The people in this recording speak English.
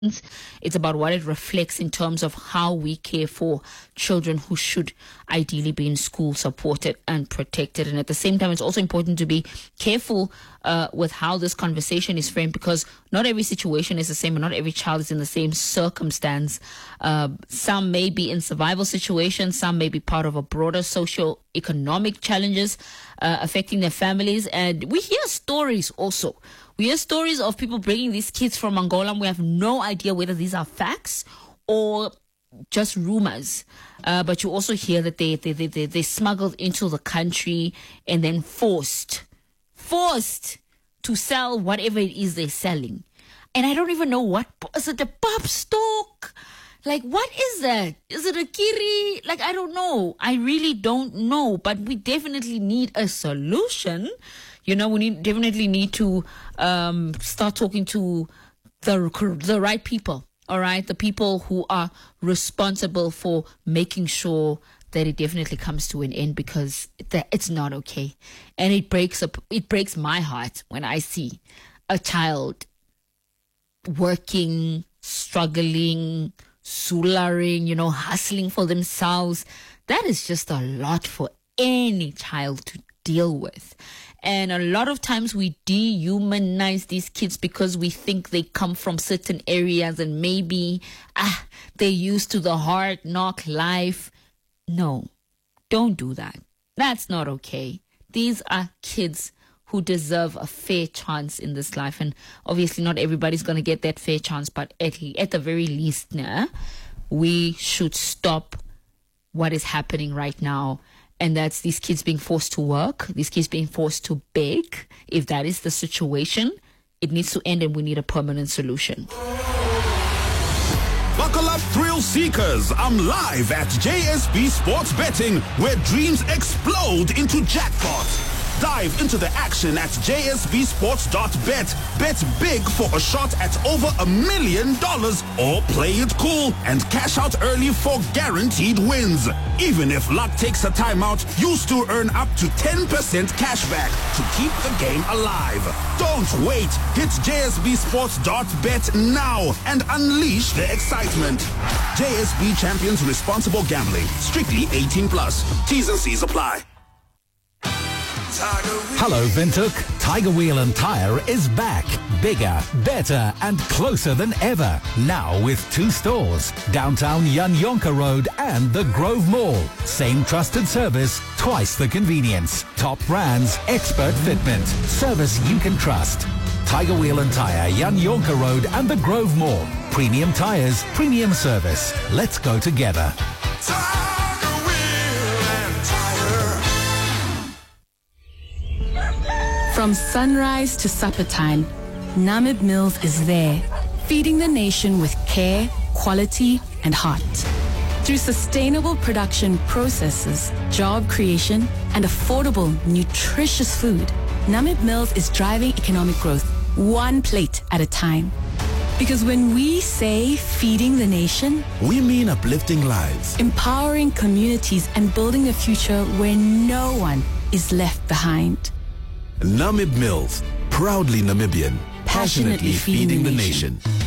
It's about what it reflects in terms of how we care for children who should ideally be in school, supported and protected. And at the same time, it's also important to be careful with how this conversation is framed, because not every situation is the same and not every child is in the same circumstance. Some may be in survival situations, some may be part of a broader socio-economic challenges affecting their families. And we hear stories also. We hear stories of people bringing these kids from Angola, and we have no idea whether these are facts or just rumors. But you also hear that they smuggled into the country and then forced to sell whatever it is they're selling. And I don't even know what, is it a pop stock? Like, what is that? Is it a kiri? Like, I don't know. I really don't know. But we definitely need a solution. You know, we definitely need to start talking to the right people, all right? The people who are responsible for making sure that it definitely comes to an end, because it's not okay. And it breaks my heart when I see a child working, struggling, sularing, you know, hustling for themselves. That is just a lot for any child to deal with. And a lot of times we dehumanize these kids because we think they come from certain areas and maybe they're used to the hard knock life. No, don't do that. That's not okay. These are kids who deserve a fair chance in this life. And obviously not everybody's going to get that fair chance, but at the very least, we should stop what is happening right now. And that's these kids being forced to work, these kids being forced to beg. If that is the situation, it needs to end and we need a permanent solution. Buckle up, thrill seekers. I'm live at JSB Sports Betting, where dreams explode into jackpots. Dive into the action at jsbsports.bet. Bet big for a shot at over $1 million, or play it cool and cash out early for guaranteed wins. Even if luck takes a timeout, you still earn up to 10% cash back to keep the game alive. Don't wait. Hit jsbsports.bet now and unleash the excitement. JSB Champions Responsible Gambling. Strictly 18 plus. T's and C's apply. Hello, Windhoek. Tiger Wheel and Tire is back. Bigger, better, and closer than ever. Now with 2 stores. Downtown Jan Jonker Road and the Grove Mall. Same trusted service, twice the convenience. Top brands, expert fitment. Service you can trust. Tiger Wheel and Tire, Jan Jonker Road and the Grove Mall. Premium tires, premium service. Let's go together. From sunrise to supper time, Namib Mills is there, feeding the nation with care, quality, and heart. Through sustainable production processes, job creation, and affordable, nutritious food, Namib Mills is driving economic growth, one plate at a time. Because when we say feeding the nation, we mean uplifting lives, empowering communities, and building a future where no one is left behind. Namib Mills, proudly Namibian, passionately feeding the nation.